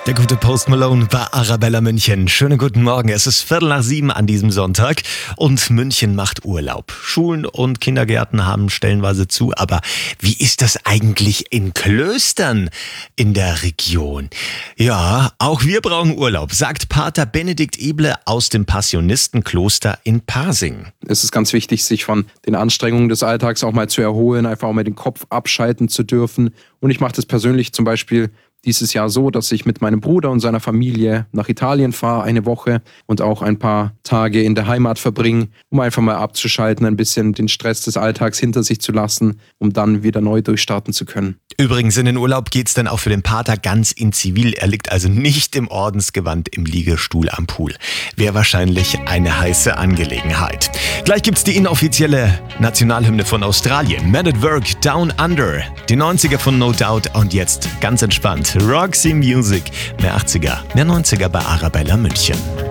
Der gute Post Malone bei Arabella München. Schönen guten Morgen. Es ist 6:45 an diesem Sonntag und München macht Urlaub. Schulen und Kindergärten haben stellenweise zu. Aber wie ist das eigentlich in Klöstern in der Region? Ja, auch wir brauchen Urlaub, sagt Pater Benedikt Eble aus dem Passionistenkloster in Pasing. Es ist ganz wichtig, sich von den Anstrengungen des Alltags auch mal zu erholen, einfach auch mal den Kopf abschalten zu dürfen. Und ich mache das persönlich zum Beispiel dieses Jahr so, dass ich mit meinem Bruder und seiner Familie nach Italien fahre, eine Woche und auch ein paar Tage in der Heimat verbringe, um einfach mal abzuschalten, ein bisschen den Stress des Alltags hinter sich zu lassen, um dann wieder neu durchstarten zu können. Übrigens, in den Urlaub geht's dann auch für den Pater ganz in Zivil. Er liegt also nicht im Ordensgewand im Liegestuhl am Pool. Wäre wahrscheinlich eine heiße Angelegenheit. Gleich gibt's die inoffizielle Nationalhymne von Australien. Man at Work, Down Under. Die 90er von No Doubt und jetzt ganz entspannt Roxy Music. Mehr 80er, mehr 90er bei Arabella München.